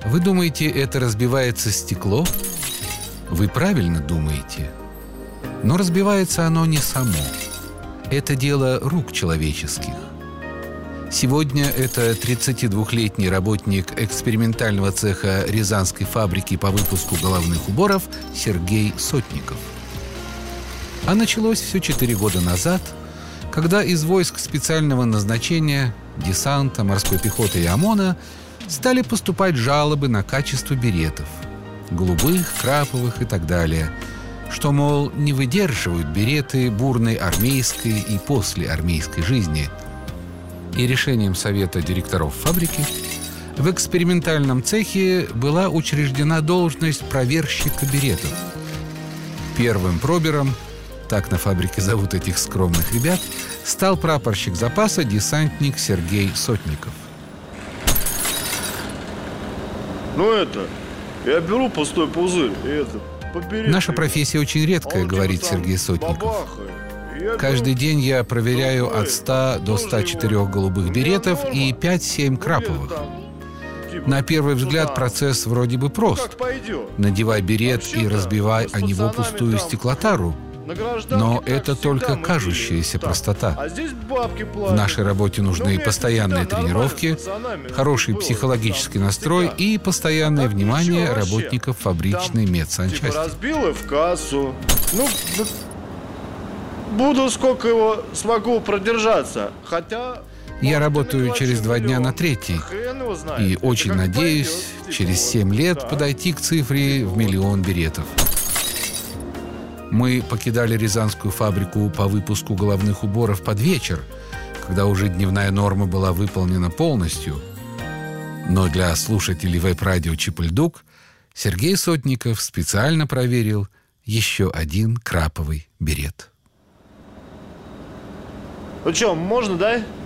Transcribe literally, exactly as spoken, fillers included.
Вы думаете, это разбивается стекло? Вы правильно думаете. Но разбивается оно не само. Это дело рук человеческих. Сегодня это тридцатидвухлетний работник экспериментального цеха Рязанской фабрики по выпуску головных уборов Сергей Сотников. А началось все четыре года назад, когда из войск специального назначения, десанта, морской пехоты и ОМОНа стали поступать жалобы на качество беретов – голубых, краповых и так далее, что, мол, не выдерживают береты бурной армейской и послеармейской жизни. И решением совета директоров фабрики в экспериментальном цехе была учреждена должность проверщика беретов. Первым пробером, так на фабрике зовут этих скромных ребят, стал прапорщик запаса десантник Сергей Сотников. Ну это, я беру пустой пузырь и это, побери. Наша профессия очень редкая, говорит Сергей Сотников. Каждый день я проверяю от ста до ста четырёх голубых беретов и пять-семь краповых. На первый взгляд процесс вроде бы прост. Надевай берет и разбивай о него пустую стеклотару. Но это только кажущаяся простота. В нашей работе нужны постоянные тренировки, хороший психологический настрой и постоянное внимание работников фабричной медсанчасти. Разбил в кассу. Ну, буду сколько его смогу продержаться. Хотя... Я работаю через два дня на третий. И очень надеюсь, через семь лет подойти к цифре в миллион беретов. Мы покидали Рязанскую фабрику по выпуску головных уборов под вечер, когда уже дневная норма была выполнена полностью. Но для слушателей веб-радио «Чипульдук» Сергей Сотников специально проверил еще один краповый берет. Ну что, можно, да?